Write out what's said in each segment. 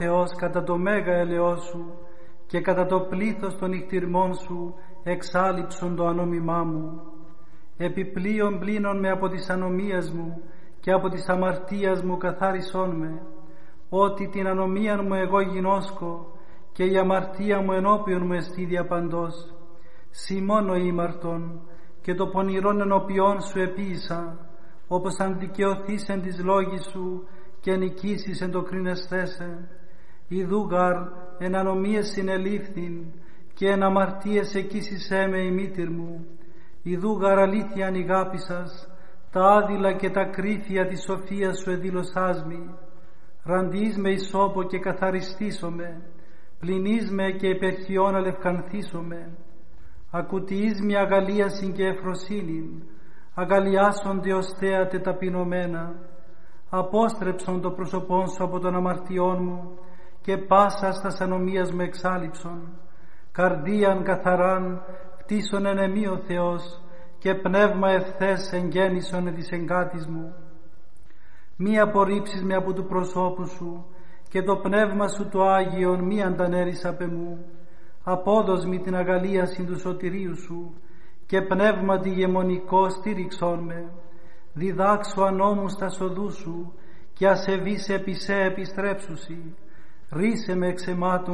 Θεός κατά το μέγα ελαιός σου και κατά το πλήθος των νυχτηρμών σου εξάλειψον το ανόμημά μου. Επιπλέον πλύνον με από τις ανομίες μου και από τις αμαρτίας μου καθάρισόν με, ότι την ανομία μου εγώ γινώσκω και η αμαρτία μου ενώπιον μου εστί διαπαντός. Συ μόνο ήμαρτον και το πονηρόν ενώπιόν σου επίησα, όπως αν δικαιωθείς εν της λόγης σου και νικήσεις εν το κρίνεσθέσαι. Ιδού γαρ εν ανομίες συνελήφθην και εν αμαρτίες εκείσισέ με η μήτηρ μου. Ιδού γαρ αλήθειαν ηγάπησας, τα άδειλα και τα κρίθια της σοφίας σου εδήλωσάς μη. Ραντείς με ισόπο και καθαριστήσομαι, πλυνείς με και υπερχιών αλευκανθήσομαι. Ακουτιείς με αγαλίασιν και εφροσύνην, αγαλιάσονται ως θέατε ταπεινωμένα. Απόστρεψον το πρόσωπόν σου από των αμαρτιών μου και πάσα στας ανομίας μου εξάλειψον. Καρδίαν καθαράν κτίσον εν εμεί ο Θεός και πνεύμα ευθές εγγέννησον εν της εγκάτης μου. Μη απορρίψεις με από του προσώπου σου και το πνεύμα σου το Άγιον μη αντανέρεις απ' εμού. Απόδος μη την αγαλίαση του σωτηρίου σου και πνεύμα τη γεμονικό στήριξόν με. Διδάξω ανώμους τα σοδού σου και ασεβείς επί σε επιστρέψουσι. Ρίσε με εξ αιμάτων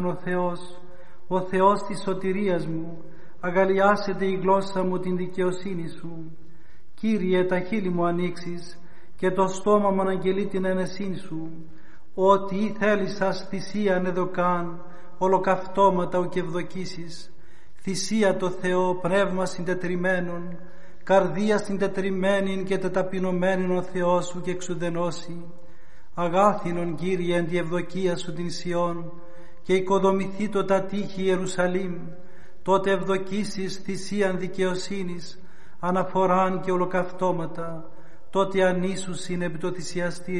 ο Θεός της σωτηρίας μου, αγαλιάσετε η γλώσσα μου την δικαιοσύνη σου. Κύριε, τα χείλη μου ανοίξεις και το στόμα μου αναγγελεί την ενεσύνη σου. Ότι ή θέλησας θυσίαν εδωκάν, ολοκαυτώματα ουκ ευδοκίσεις. Θυσία το Θεό, πνεύμα συντετριμένον, καρδία συντετριμένην και τεταπεινωμένην ο Θεός σου και εξουδενώσει. Αγάθινον Κύριε εν τη ευδοκία σου την Σιών και οικοδομηθεί το τα τείχη Ιερουσαλήμ. Τότε ευδοκίσεις θυσίαν δικαιοσύνης, αναφοράν και ολοκαυτώματα. Τότε ανήσουσιν επί το θυσιαστήριο